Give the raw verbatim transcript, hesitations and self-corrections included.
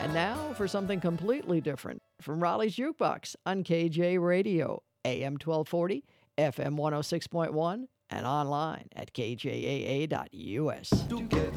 And now for something completely different from Raleigh's Jukebox on K J Radio, A M twelve forty, F M one oh six point one, and online at K J A A dot U S.